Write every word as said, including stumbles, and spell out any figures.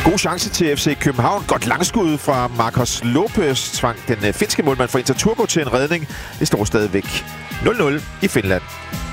God chance til F C København. Godt langskud fra Marcos Lopez tvang den finske målmand fra Inter Turku til en redning. Det står stadigvæk nul nul i Finland.